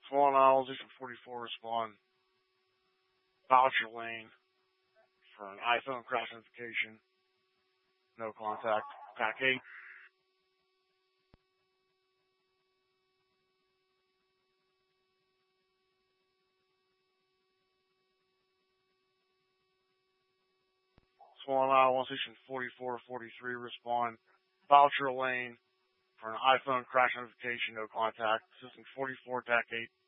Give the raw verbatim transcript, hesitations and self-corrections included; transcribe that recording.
Swan Isle, Station forty-four, respond. Voucher lane for an iPhone crash notification. No contact. Pack eight. Swan Isle, Station forty-four forty-three, respond. Voucher lane for an iPhone crash notification. No contact. System forty-four, T A C eight.